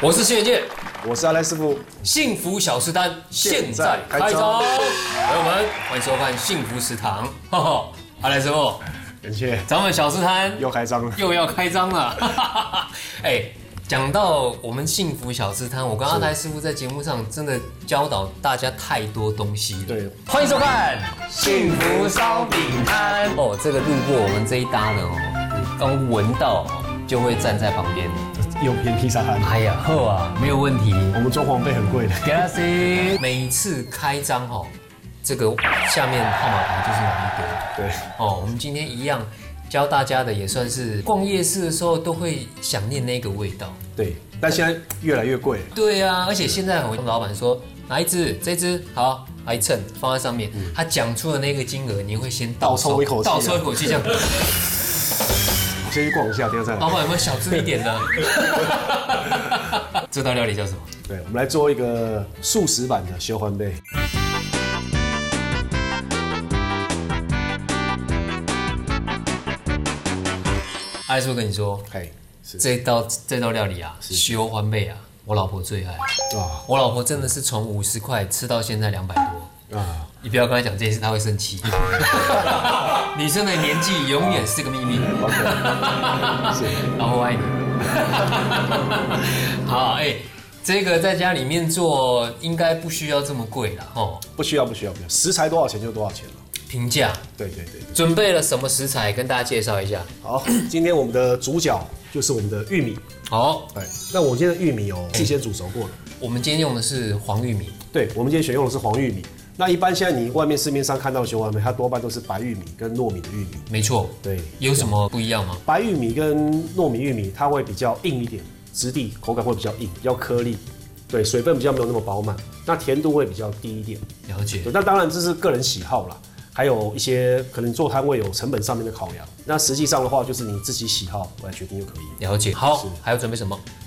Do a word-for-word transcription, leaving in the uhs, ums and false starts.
我是谢元健， 我是阿赖师傅。 幸福小吃摊现在开张，朋友们欢迎收看幸福食堂。阿赖师傅， 元健， 咱们小吃摊又开张了， 又要开张了。哎，讲到我们幸福小吃摊，我跟阿赖师傅在节目上真的教导大家太多东西了。 对， 欢迎收看幸福烧饼摊。哦，这个路过我们这一搭的哦，刚闻到就会站在旁边。 右边披萨摊。 哎呀，好啊，没有问题。 我们装潢费很贵的。 Gracias。每次开张哦，这个下面号码牌就是哪一个。 对。 哦，我们今天一样教大家的，也算是逛夜市的时候都会想念那个味道。 对，但现在越来越贵了。 对啊，而且现在我跟老板说哪一只，这只好，来称放在上面，嗯、他讲出的那个金额，你会先倒抽一口气， 倒抽一口气这样。 先去逛一下，等下再来。 老板有没有小资一点的？这道料理叫什么？ 对，我们来做一个素食版的小番贝。 阿叔跟你说， 嘿， 这道这道料理啊，小番贝啊，我老婆最爱。 啊， 我老婆真的是从五十块吃到现在两百多啊！你不要跟她讲这件事，她会生气。女生的年纪永远是个秘密。老婆爱你。好，哎、欸，这个在家里面做应该不需要这么贵啦，吼。 不需要，不需要，不需要。食材多少钱就多少钱了。 平价。 对对 对, 对。 准备了什么食材？跟大家介绍一下。 好，今天我们的主角就是我们的玉米。 好， 对，那我今天的玉米哦，事先煮熟过的。 我们今天用的是黄玉米。 对，我们今天选用的是黄玉米。那一般现在你外面市面上看到的小番贝，它多半都是白玉米跟糯米的玉米。 没错。对，有什么不一样吗？ 白玉米跟糯米玉米，它会比较硬一点，质地口感会比较硬，比较颗粒。对，水分比较没有那么饱满，那甜度会比较低一点。 了解。 对，那当然这是个人喜好啦。还有一些可能做摊位有成本上面的考量，那实际上的话就是你自己喜好来决定就可以。 了解。好，还要准备什么？